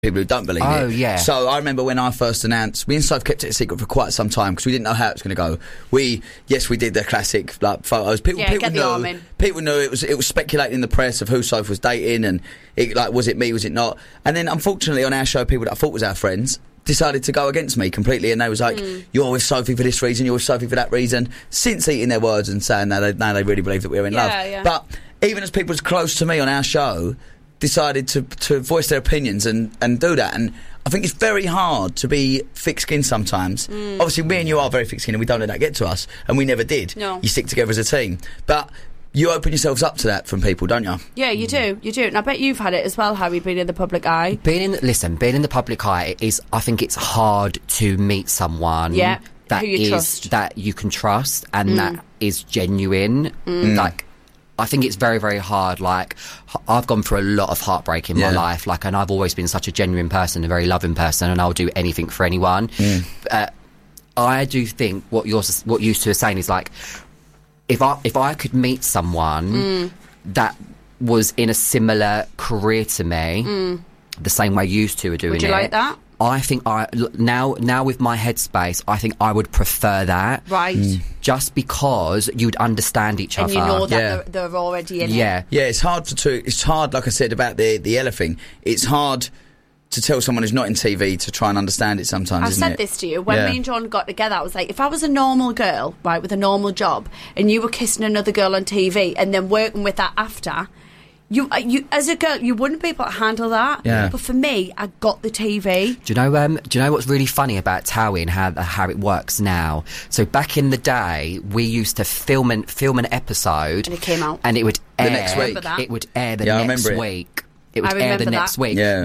people who don't believe it. Oh, yeah. So I remember when I first announced, me and Soph kept it a secret for quite some time because we didn't know how it was going to go. We did the classic like photos. People knew it was speculating in the press of who Soph was dating and was it me, was it not? And then unfortunately on our show, people that I thought was our friends decided to go against me completely, and they was like, you're with Sophie for this reason, you're with Sophie for that reason, since eating their words and saying now they really believe that we're in love. Yeah. But even as people as close to me on our show decided to voice their opinions and do that, and I think it's very hard to be thick-skinned sometimes. Obviously me and you are very thick-skinned and we don't let that get to us, and we never did. No. You stick together as a team, but you open yourselves up to that from people, don't you? Yeah, you do, and I bet you've had it as well, Harry, being in the public eye. Being in the public eye is, I think it's hard to meet someone who you trust, that you can trust and that is genuine. Like, I think it's very, very hard. Like, I've gone through a lot of heartbreak in my life, like, and I've always been such a genuine person, a very loving person, and I'll do anything for anyone. I do think what you two are saying is like, if I could meet someone that was in a similar career to me, the same way you two are doing it. Would you like that? I think now with my headspace, I think I would prefer that. Right. Just because you'd understand each other. And you know that they're already in it. Yeah, it's hard, like I said about the Ella thing, it's hard to tell someone who's not in TV to try and understand it sometimes, I've said this to you. When me and John got together, I was like, if I was a normal girl, right, with a normal job, and you were kissing another girl on TV and then working with that after, you as a girl, you wouldn't be able to handle that. Yeah. But for me, I got the TV. Do you know what's really funny about Towie and how it works now? So back in the day, we used to film an episode, and it came out, and it would air the next week. It would air the next week. It would air the next week. Yeah.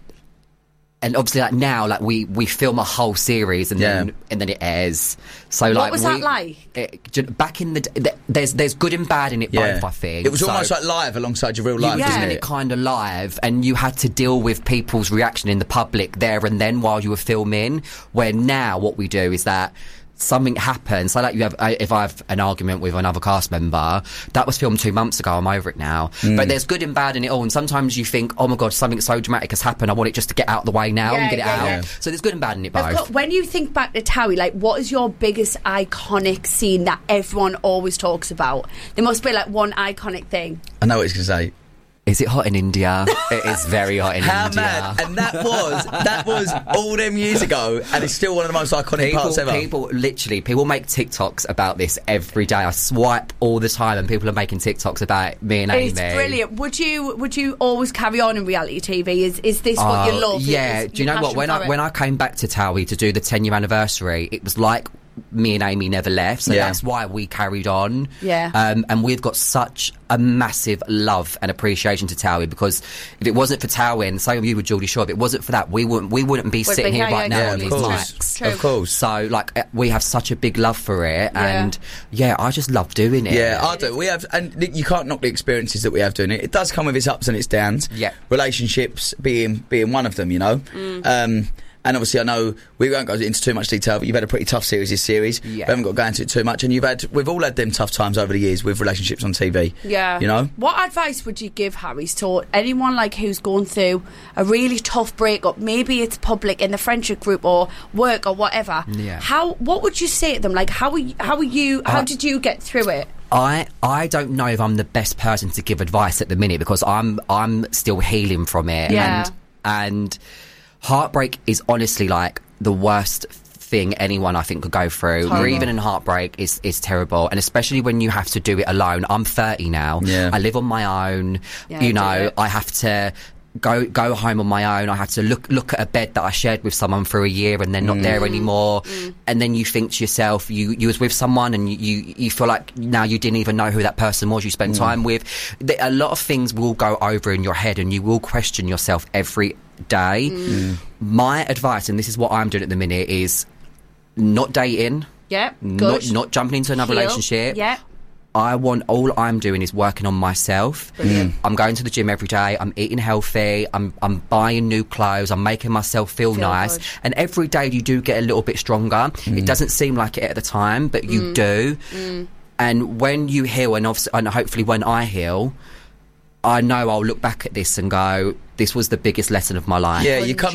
And obviously, like now, like we film a whole series and then it airs. So what like, was that like? Back in the there's good and bad in it both. I think it was almost like live alongside your real life. You wasn't did it kind of live, and you had to deal with people's reaction in the public there and then while you were filming. Where now, what we do is that something happens, so like if I have an argument with another cast member, that was filmed 2 months ago, I'm over it now. But there's good and bad in it all, and sometimes you think, oh my god, something so dramatic has happened, I want it just to get out of the way now and get it out. Yeah. So there's good and bad in it both. When you think back to Towie, like, what is your biggest iconic scene that everyone always talks about? There must be like one iconic thing. I know what he's going to say. Is it hot in India? It is very hot in India. How mad! And that was all them years ago, and it's still one of the most iconic parts ever. People make TikToks about this every day. I swipe all the time, and people are making TikToks about me and Amy. It's brilliant. Would you always carry on in reality TV? Is this what you love? Yeah. Do you know what? When I came back to Towie to do the 10-year anniversary, it was like me and Amy never left, so that's why we carried on. And we've got such a massive love and appreciation to Towie, because if it wasn't for Towie, and same with you with Geordie Shore, if it wasn't for that, we wouldn't be sitting here right now on these mics. Of course. So like, we have such a big love for it, and I just love doing it. Yeah, I do. We have, and you can't knock the experiences that we have doing it. It does come with its ups and its downs. Yeah, relationships being one of them, you know. And obviously, I know we won't go into too much detail, but you've had a pretty tough series this series. We haven't got to go into it too much. And we've all had them tough times over the years with relationships on TV. Yeah. You know? What advice would you give, Harry, to anyone like who's going through a really tough breakup? Maybe it's public in the friendship group or work or whatever. Yeah. What would you say to them? Like, how did you get through it? I don't know if I'm the best person to give advice at the minute, because I'm still healing from it. Yeah. And heartbreak is honestly like the worst thing anyone I think could go through. Grieving and heartbreak is terrible, and especially when you have to do it alone. I'm 30 now. I live on my own. I have to go home on my own. I had to look at a bed that I shared with someone for a year and then not there anymore. And then you think to yourself, you was with someone and you feel like now you didn't even know who that person was you spent time with. A lot of things will go over in your head and you will question yourself every day. My advice, and this is what I'm doing at the minute, is not dating. Not jumping into another relationship. All I'm doing is working on myself. I'm going to the gym every day. I'm eating healthy. I'm buying new clothes. I'm making myself feel nice. Good. And every day you do get a little bit stronger. It doesn't seem like it at the time, but you do. And when you heal, and hopefully when I heal, I know I'll look back at this and go, this was the biggest lesson of my life. Yeah, you come